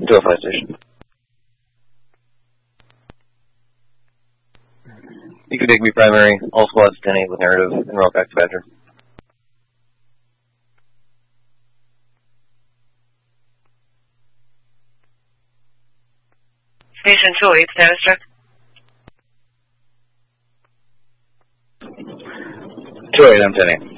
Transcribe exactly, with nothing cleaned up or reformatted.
two oh five station. You could take me primary, all squads ten eight with narrative, and route back to Badger. Station two oh eight, status check. two oh eight, I'm ten eight.